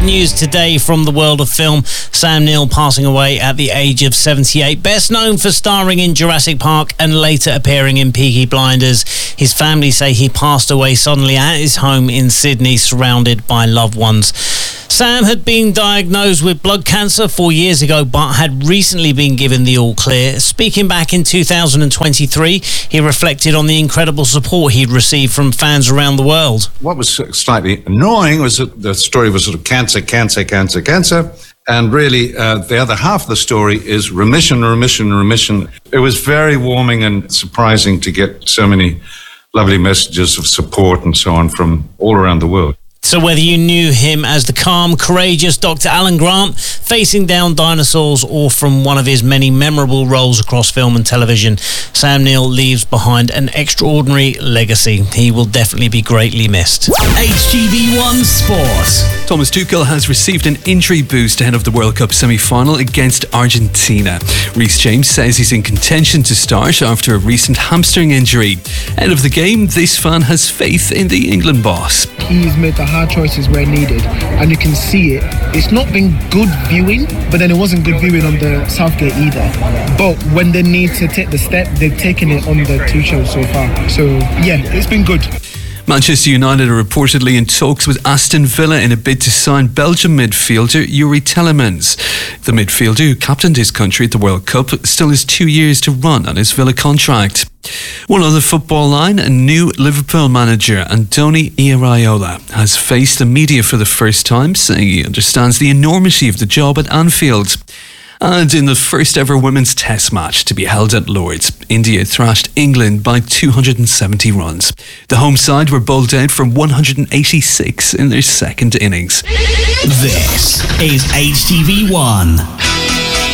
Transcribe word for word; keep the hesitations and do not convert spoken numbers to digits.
news today from the world of film. Sam Neill passing away at the age of seventy-eight. Best known for starring in Jurassic Park and later appearing in Peaky Blinders. His family say he passed away suddenly at his home in Sydney, surrounded by loved ones. Sam had been diagnosed with blood cancer four years ago, but had recently been given the all clear. Speaking back in two thousand twenty-three, he reflected on the incredible support he'd received from fans around the world. What was slightly annoying was that the story was sort of cancer, cancer, cancer, cancer. And really, uh, the other half of the story is remission, remission, remission. It was very warming and surprising to get so many lovely messages of support and so on from all around the world. So whether you knew him as the calm, courageous Doctor Alan Grant facing down dinosaurs, or from one of his many memorable roles across film and television, Sam Neill leaves behind an extraordinary legacy. He will definitely be greatly missed. H T V one Sport. Thomas Tuchel has received an injury boost ahead of the World Cup semi-final against Argentina. Reece James says he's in contention to start after a recent hamstring injury. Ahead of the game, this fan has faith in the England boss. He's made the hard choices where needed, and you can see it. It's not been good viewing, but then it wasn't good viewing on the Southgate either. But when they need to take the step, they've taken it on the two shows so far. So yeah, it's been good. Manchester United are reportedly in talks with Aston Villa in a bid to sign Belgian midfielder Yuri Tielemans. The midfielder, who captained his country at the World Cup, still has two years to run on his Villa contract. One other football line, a new Liverpool manager, Andoni Iraola, has faced the media for the first time, saying he understands the enormity of the job at Anfield. And in the first ever women's test match to be held at Lord's, India thrashed England by two hundred seventy runs. The home side were bowled out for one hundred eighty-six in their second innings. This is H T V one.